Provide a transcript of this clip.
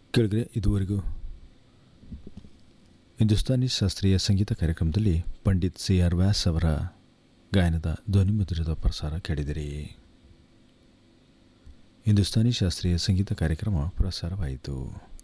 ಕೆಳಗಡೆ ಇದುವರೆಗೂ ಹಿಂದೂಸ್ತಾನಿ ಶಾಸ್ತ್ರೀಯ ಸಂಗೀತ ಕಾರ್ಯಕ್ರಮದಲ್ಲಿ ಪಂಡಿತ್ ಸಿ ಆರ್ ವ್ಯಾಸ್ ಅವರ ಗಾಯನದ ಧ್ವನಿಮುದ್ರಿತ ಪ್ರಸಾರ ಕೇಳಿದಿರಿ. ಹಿಂದೂಸ್ತಾನಿ ಶಾಸ್ತ್ರೀಯ ಸಂಗೀತ ಕಾರ್ಯಕ್ರಮ ಪ್ರಸಾರವಾಯಿತು.